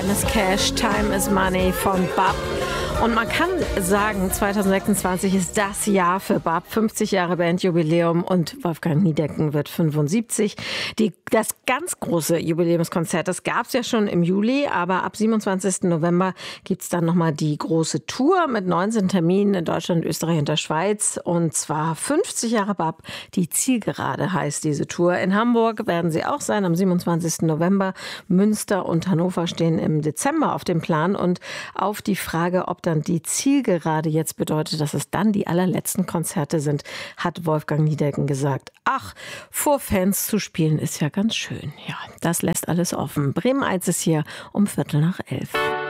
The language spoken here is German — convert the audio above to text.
Time is Cash, Time is Money von BAP. Und man kann sagen, 2026 ist das Jahr für BAP. 50 Jahre Bandjubiläum und Wolfgang Niedecken wird 75. Das ganz große Jubiläumskonzert, das gab es ja schon im Juli, aber ab 27. November gibt es dann nochmal die große Tour mit 19 Terminen in Deutschland, Österreich und der Schweiz. Und zwar 50 Jahre BAP, die Zielgerade heißt diese Tour. In Hamburg werden sie auch sein am 27. November. Münster und Hannover stehen im Dezember auf dem Plan. Und auf die Frage, ob dann die Zielgerade jetzt bedeutet, dass es dann die allerletzten Konzerte sind, hat Wolfgang Niedecken gesagt, ach, vor Fans zu spielen ist ja ganz schön. Ja, das lässt alles offen. Bremen 1 ist hier um 11:15.